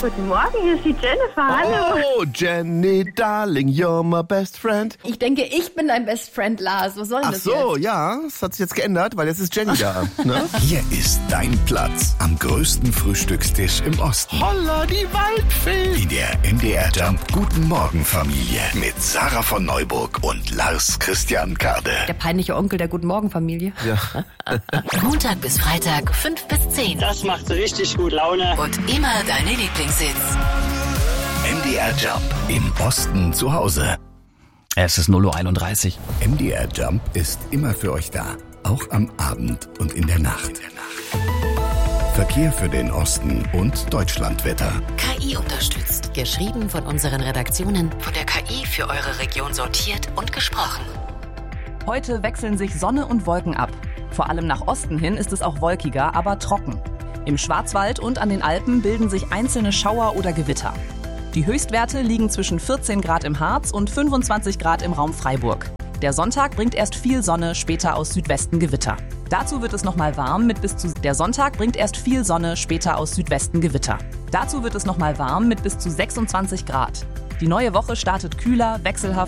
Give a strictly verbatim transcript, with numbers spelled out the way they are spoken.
Guten Morgen, hier ist die Jennifer. Hallo. Oh, Jenny, darling, you're my best friend. Ich denke, ich bin dein Best Friend, Lars. Was soll denn Ach das so, jetzt? ja, das hat sich jetzt geändert, weil jetzt ist Jenny da. Ne? Hier ist dein Platz am größten Frühstückstisch im Osten. Holla, die Waldfee. In der M D R Jump Guten Morgen Familie mit Sarah von Neuburg und Lars Christian Kade. Der peinliche Onkel der Guten Morgen Familie. Ja. Montag bis Freitag, fünf bis zehn. Das macht richtig gut Laune. Und immer deine Lieblingshits. M D R Jump im Osten zu Hause. Es ist null Uhr einunddreißig. M D R Jump ist immer für euch da. Auch am Abend und in der Nacht. Verkehr für den Osten und Deutschlandwetter. K I unterstützt. Geschrieben von unseren Redaktionen. Von der K I für eure Region sortiert und gesprochen. Heute wechseln sich Sonne und Wolken ab. Vor allem nach Osten hin ist es auch wolkiger, aber trocken. Im Schwarzwald und an den Alpen bilden sich einzelne Schauer oder Gewitter. Die Höchstwerte liegen zwischen vierzehn Grad im Harz und fünfundzwanzig Grad im Raum Freiburg. Der Sonntag bringt erst viel Sonne, später aus Südwesten Gewitter. Dazu wird es nochmal warm mit bis zu... Der Sonntag bringt erst viel Sonne, später aus Südwesten Gewitter. Dazu wird es nochmal warm mit bis zu sechsundzwanzig Grad. Die neue Woche startet kühler, wechselhaft